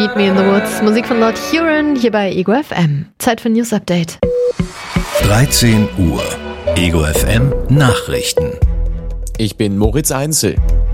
Meet Me in the Woods. Musik von Lord Huron hier bei Ego FM. Zeit für News Update. 13 Uhr. Ego FM Nachrichten. Ich bin Moritz Einzel.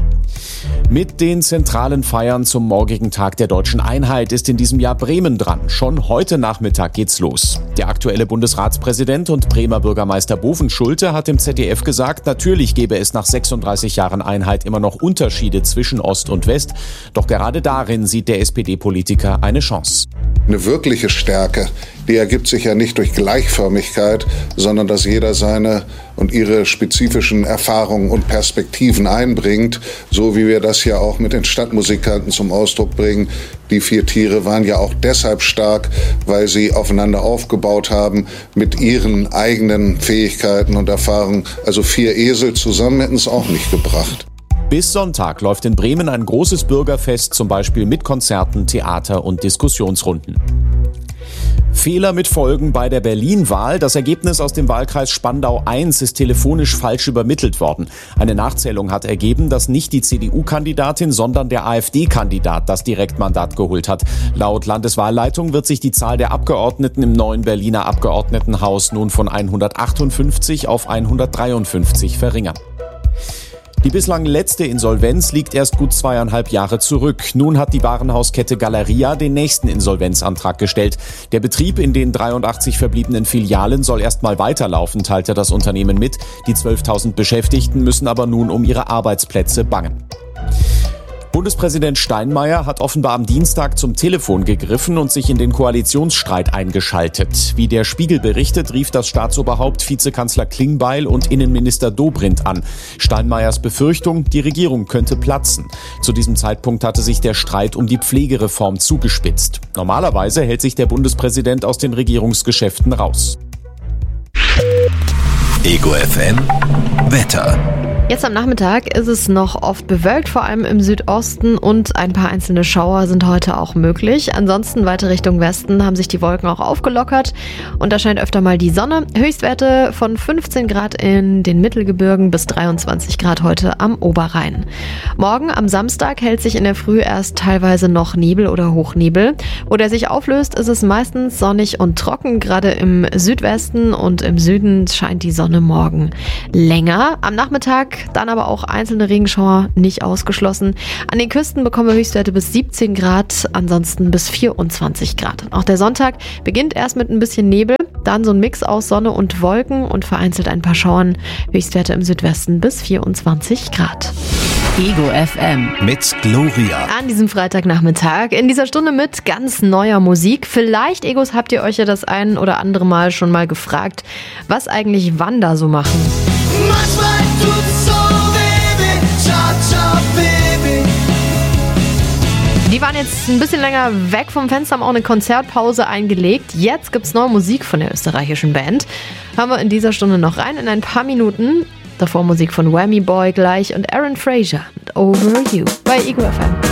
Mit den zentralen Feiern zum morgigen Tag der Deutschen Einheit ist in diesem Jahr Bremen dran. Schon heute Nachmittag geht's los. Der aktuelle Bundesratspräsident und Bremer Bürgermeister Bovenschulte hat im ZDF gesagt, natürlich gäbe es nach 36 Jahren Einheit immer noch Unterschiede zwischen Ost und West. Doch gerade darin sieht der SPD-Politiker eine Chance. Eine wirkliche Stärke, die ergibt sich ja nicht durch Gleichförmigkeit, sondern dass jeder seine und ihre spezifischen Erfahrungen und Perspektiven einbringt, so wie wir das ja auch mit den Stadtmusikanten zum Ausdruck bringen. Die 4 Tiere waren ja auch deshalb stark, weil sie aufeinander aufgebaut haben mit ihren eigenen Fähigkeiten und Erfahrungen. Also 4 Esel zusammen hätten es auch nicht gebracht. Bis Sonntag läuft in Bremen ein großes Bürgerfest, zum Beispiel mit Konzerten, Theater und Diskussionsrunden. Fehler mit Folgen bei der Berlin-Wahl. Das Ergebnis aus dem Wahlkreis Spandau I ist telefonisch falsch übermittelt worden. Eine Nachzählung hat ergeben, dass nicht die CDU-Kandidatin, sondern der AfD-Kandidat das Direktmandat geholt hat. Laut Landeswahlleitung wird sich die Zahl der Abgeordneten im neuen Berliner Abgeordnetenhaus nun von 158 auf 153 verringern. Die bislang letzte Insolvenz liegt erst gut 2,5 Jahre zurück. Nun hat die Warenhauskette Galeria den nächsten Insolvenzantrag gestellt. Der Betrieb in den 83 verbliebenen Filialen soll erst mal weiterlaufen, teilte das Unternehmen mit. Die 12.000 Beschäftigten müssen aber nun um ihre Arbeitsplätze bangen. Bundespräsident Steinmeier hat offenbar am Dienstag zum Telefon gegriffen und sich in den Koalitionsstreit eingeschaltet. Wie der Spiegel berichtet, rief das Staatsoberhaupt Vizekanzler Klingbeil und Innenminister Dobrindt an. Steinmeiers Befürchtung, die Regierung könnte platzen. Zu diesem Zeitpunkt hatte sich der Streit um die Pflegereform zugespitzt. Normalerweise hält sich der Bundespräsident aus den Regierungsgeschäften raus. Ego FM Wetter. Jetzt am Nachmittag ist es noch oft bewölkt, vor allem im Südosten, und ein paar einzelne Schauer sind heute auch möglich. Ansonsten weiter Richtung Westen haben sich die Wolken auch aufgelockert und da scheint öfter mal die Sonne. Höchstwerte von 15 Grad in den Mittelgebirgen bis 23 Grad heute am Oberrhein. Morgen am Samstag hält sich in der Früh erst teilweise noch Nebel oder Hochnebel. Wo der sich auflöst, ist es meistens sonnig und trocken. Gerade im Südwesten und im Süden scheint die Sonne morgen länger. Am Nachmittag dann aber auch einzelne Regenschauer nicht ausgeschlossen. An den Küsten bekommen wir Höchstwerte bis 17 Grad, ansonsten bis 24 Grad. Auch der Sonntag beginnt erst mit ein bisschen Nebel, dann so ein Mix aus Sonne und Wolken und vereinzelt ein paar Schauern. Höchstwerte im Südwesten bis 24 Grad. Ego FM mit Gloria. An diesem Freitagnachmittag in dieser Stunde mit ganz neuer Musik. Vielleicht, Egos, habt ihr euch ja das ein oder andere Mal schon mal gefragt, was eigentlich Wanda so machen. Manchmal tut's so weh, ciao, ciao, Baby. Die waren jetzt ein bisschen länger weg vom Fenster, haben auch eine Konzertpause eingelegt. Jetzt gibt's neue Musik von der österreichischen Band. Hören wir in dieser Stunde noch rein, in ein paar Minuten. Davor Musik von Whammy Boy gleich und Aaron Fraser mit Over You bei Ego FM.